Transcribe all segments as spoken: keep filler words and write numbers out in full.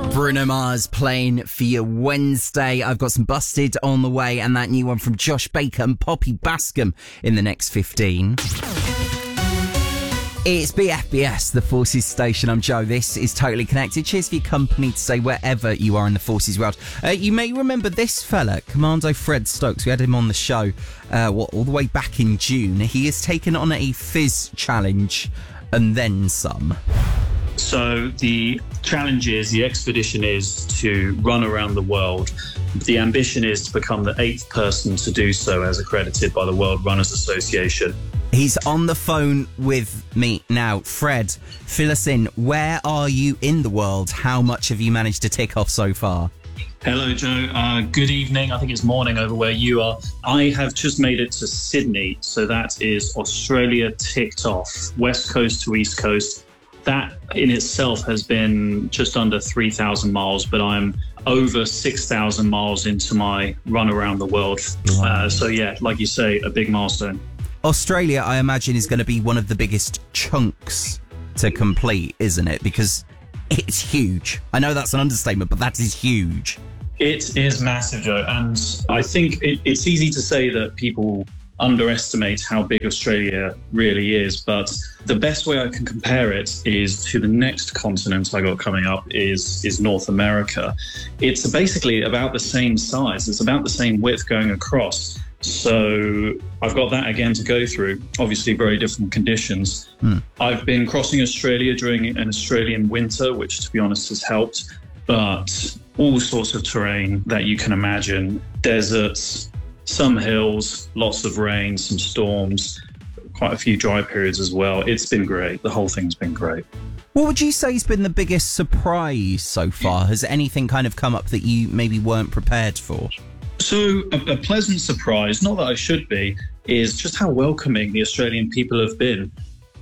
Bruno Mars playing for your Wednesday. I've got some Busted on the way and that new one from Josh Baker and Poppy Bascom in the next fifteen. It's B F B S, the Forces station. I'm Joe. This is Totally Connected. Cheers for your company today, wherever you are in the Forces world. Uh, you may remember this fella, Commando Fred Stokes. We had him on the show uh, what, all the way back in June. He has taken on a fizz challenge and then some. So the challenge is, the expedition is to run around the world. The ambition is to become the eighth person to do so as accredited by the World Runners Association. He's on the phone with me now. Fred, fill us in. Where are you in the world? How much have you managed to tick off so far? Hello, Joe. Uh, good evening. I think it's morning over where you are. I have just made it to Sydney. So that is Australia ticked off, west coast to east coast. That in itself has been just under three thousand miles, but I'm over six thousand miles into my run around the world. Wow. Uh, so yeah, like you say, a big milestone. Australia, I imagine, is going to be one of the biggest chunks to complete, isn't it? Because it's huge. I know that's an understatement, but that is huge. It is massive, Joe. And I think it, it's easy to say that people underestimate how big Australia really is, but the best way I can compare it is to the next continent I got coming up is is North America. It's basically about the same size. It's about the same width going across. So I've got that again to go through, obviously very different conditions. Hmm. I've been crossing Australia during an Australian winter, which to be honest has helped, but all sorts of terrain that you can imagine, deserts, some hills, lots of rain, some storms, quite a few dry periods as well. It's been great. The whole thing's been great. What would you say has been the biggest surprise so far? Has anything kind of come up that you maybe weren't prepared for? So a, a pleasant surprise, not that I should be, is just how welcoming the Australian people have been.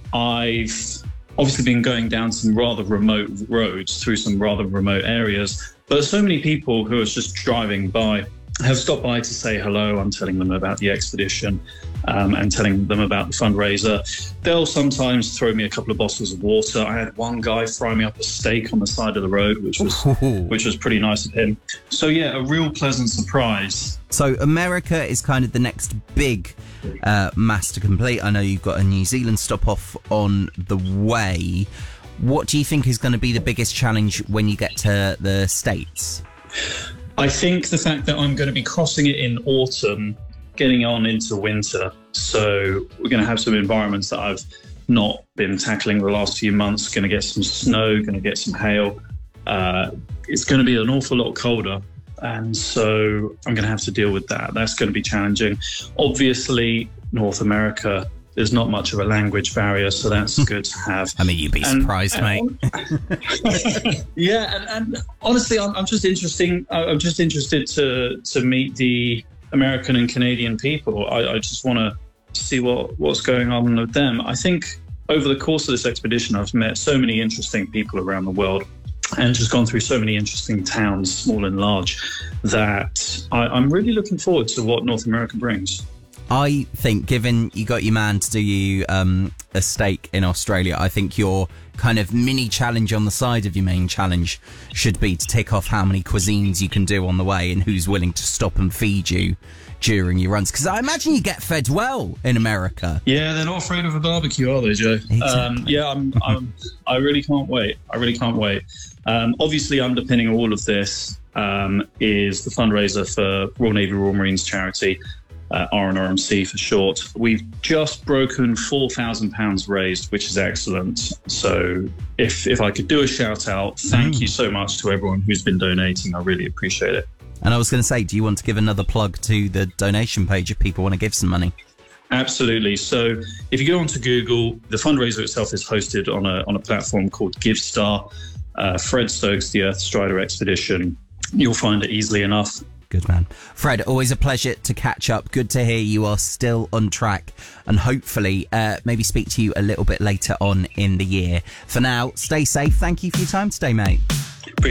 I've obviously been going down some rather remote roads through some rather remote areas, but so many people who are just driving by have stopped by to say hello. I'm telling them about the expedition um, and telling them about the fundraiser. They'll sometimes throw me a couple of bottles of water. I had one guy fry me up a steak on the side of the road, which was which was pretty nice of him. So yeah, a real pleasant surprise. So America is kind of the next big uh, mass to complete. I know you've got a New Zealand stop off on the way. What do you think is going to be the biggest challenge when you get to the States? I think the fact that I'm going to be crossing it in autumn, getting on into winter. So we're going to have some environments that I've not been tackling the last few months. Going to get some snow, going to get some hail. Uh, it's going to be an awful lot colder. And so I'm going to have to deal with that. That's going to be challenging. Obviously, North America, there's not much of a language barrier, so that's good to have. I mean, you'd be and, surprised, and, mate. yeah, and, and honestly, I'm, I'm just interesting. I'm just interested to to meet the American and Canadian people. I, I just want to see what what's going on with them. I think over the course of this expedition, I've met so many interesting people around the world, and just gone through so many interesting towns, small and large, that I, I'm really looking forward to what North America brings. I think, given you got your man to do you um, a steak in Australia, I think your kind of mini challenge on the side of your main challenge should be to tick off how many cuisines you can do on the way and who's willing to stop and feed you during your runs. Because I imagine you get fed well in America. Yeah, they're not afraid of a barbecue, are they, Joe? Exactly. Um, yeah, I'm, I'm, I really can't wait. I really can't wait. Um, obviously, underpinning all of this um, is the fundraiser for Royal Navy Royal Marines charity. Uh, R N R M C for short. We've just broken four thousand pounds raised, which is excellent. So if if I could do a shout out, thank mm. you so much to everyone who's been donating. I really appreciate it. And I was going to say, do you want to give another plug to the donation page if people want to give some money? Absolutely. So if you go onto Google, the fundraiser itself is hosted on a on a platform called GiveStar. Uh, Fred Stokes, the Earth Strider Expedition. You'll find it easily enough. Good man. Fred, always a pleasure to catch up. Good to hear you are still on track, and hopefully uh, maybe speak to you a little bit later on in the year. For now, stay safe. Thank you for your time today, mate.